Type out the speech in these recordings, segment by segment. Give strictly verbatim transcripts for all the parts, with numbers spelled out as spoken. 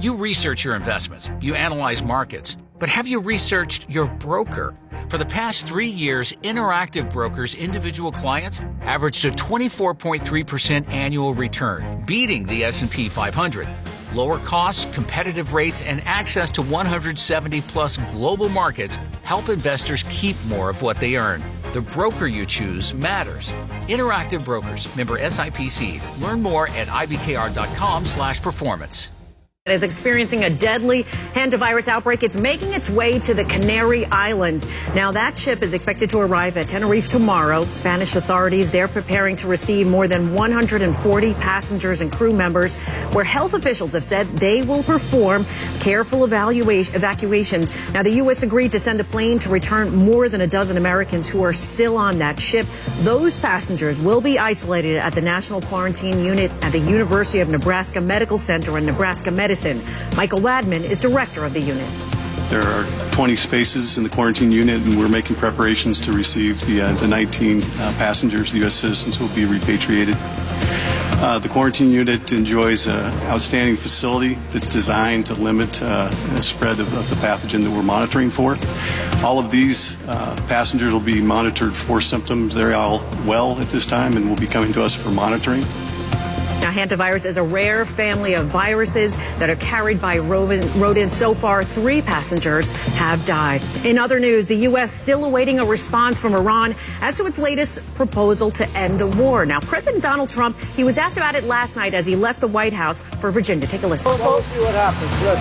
You research your investments, you analyze markets, but have you researched your broker? For the past three years, Interactive Brokers' individual clients averaged a twenty-four point three percent annual return, beating the S and P five hundred. Lower costs, competitive rates, and access to one hundred seventy plus global markets help investors keep more of what they earn. The broker you choose matters. Interactive Brokers, member S I P C. Learn more at I B K R dot com slash performance. Is experiencing a deadly hantavirus outbreak. It's making its way to the Canary Islands. Now, that ship is expected to arrive at Tenerife tomorrow. Spanish authorities, they're preparing to receive more than one hundred forty passengers and crew members, where health officials have said they will perform careful evaluation, evacuations. Now, the U S agreed to send a plane to return more than a dozen Americans who are still on that ship. Those passengers will be isolated at the National Quarantine Unit at the University of Nebraska Medical Center in Nebraska Medicine. Michael Wadman is director of the unit. There are twenty spaces in the quarantine unit, and we're making preparations to receive the, uh, the nineteen uh, passengers, the U S citizens, who will be repatriated. Uh, the quarantine unit enjoys an outstanding facility that's designed to limit uh, the spread of, of the pathogen that we're monitoring for. All of these uh, passengers will be monitored for symptoms. They're all well at this time and will be coming to us for monitoring. Now, hantavirus is a rare family of viruses that are carried by rodents. So far, three passengers have died. In other news, the U S still awaiting a response from Iran as to its latest proposal to end the war. Now, President Donald Trump, he was asked about it last night as he left the White House for Virginia. Take a listen. Well, we'll see what happens. Look,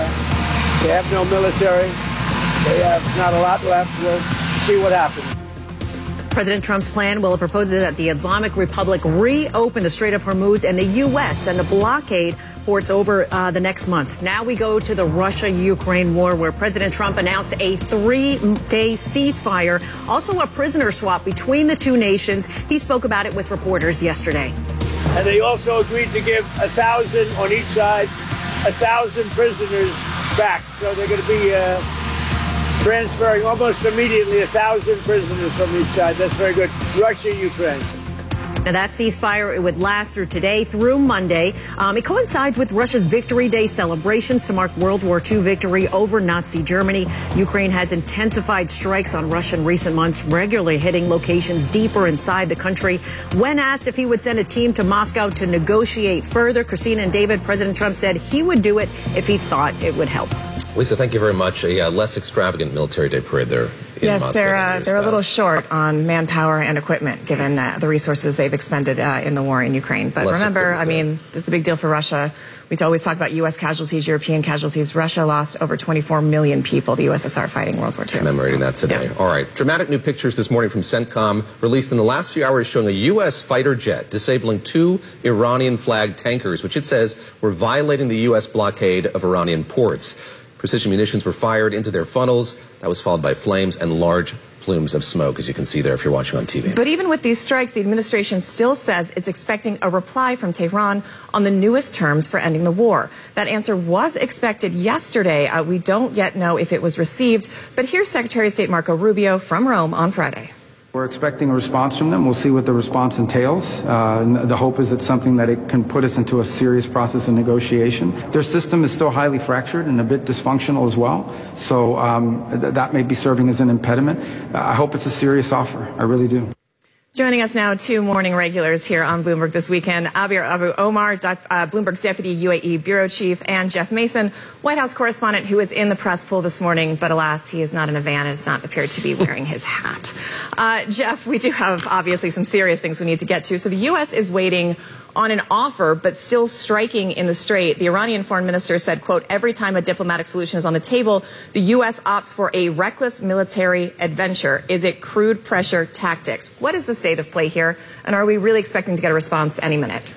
uh, they have no military. They have not a lot left. We'll see what happens. President Trump's plan will propose that the Islamic Republic reopen the Strait of Hormuz and the U S send a blockade ports over uh, the next month. Now we go to the Russia-Ukraine war, where President Trump announced a three-day ceasefire, also a prisoner swap between the two nations. He spoke about it with reporters yesterday. And they also agreed to give a thousand on each side, a thousand prisoners back. So they're going to be uh, transferring almost immediately a thousand prisoners from each side. That's very good. Russia, Ukraine. Now, that ceasefire, it would last through today through Monday. Um, it coincides with Russia's Victory Day celebrations to mark World War Two victory over Nazi Germany. Ukraine has intensified strikes on Russia in recent months, regularly hitting locations deeper inside the country. When asked if he would send a team to Moscow to negotiate further, Christina and David, President Trump said he would do it if he thought it would help. Lisa, thank you very much. A uh, less extravagant military day parade there in yes, Moscow. they're, uh, they're a little short on manpower and equipment, given uh, the resources they've expended uh, in the war in Ukraine. But less remember, I mean, this is a big deal for Russia. We always talk about U S casualties, European casualties. Russia lost over twenty-four million people, the U S S R fighting World War Two. Commemorating so, that today. Yeah. All right. Dramatic new pictures this morning from CENTCOM, released in the last few hours, showing a U S fighter jet disabling two Iranian-flagged tankers, which it says were violating the U S blockade of Iranian ports. Precision munitions were fired into their funnels. That was followed by flames and large plumes of smoke, as you can see there if you're watching on T V. But even with these strikes, the administration still says it's expecting a reply from Tehran on the newest terms for ending the war. That answer was expected yesterday. Uh, we don't yet know if it was received. But here's Secretary of State Marco Rubio from Rome on Friday. We're expecting a response from them. We'll see what the response entails. Uh, the hope is it's something that it can put us into a serious process of negotiation. Their system is still highly fractured and a bit dysfunctional as well. So um, th- that may be serving as an impediment. I hope it's a serious offer. I really do. Joining us now, two morning regulars here on Bloomberg This Weekend, Abir Abu Omar, uh, Bloomberg's Deputy U A E Bureau Chief, and Jeff Mason, White House correspondent, who is in the press pool this morning, but alas, he is not in a van and does not appear to be wearing his hat. Uh, Jeff, we do have obviously some serious things we need to get to. So the U S is waiting on an offer, but still striking in the Strait. The Iranian foreign minister said, quote, every time a diplomatic solution is on the table, the U S opts for a reckless military adventure. Is it crude pressure tactics? What is the state of play here? And are we really expecting to get a response any minute?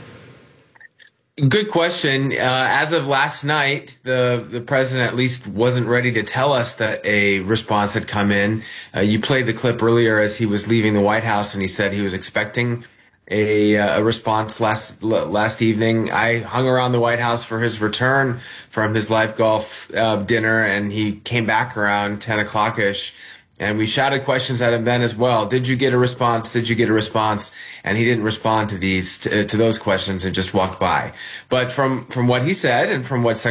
Good question. Uh, as of last night, the, the president at least wasn't ready to tell us that a response had come in. Uh, you played the clip earlier as he was leaving the White House, and he said he was expecting a, uh, a response last last evening. I hung around the White House for his return from his live golf uh, dinner, and he came back around ten o'clock ish. And we shouted questions at him then as well. Did you get a response? Did you get a response? And he didn't respond to these, to, to those questions, and just walked by. But from, from what he said and from what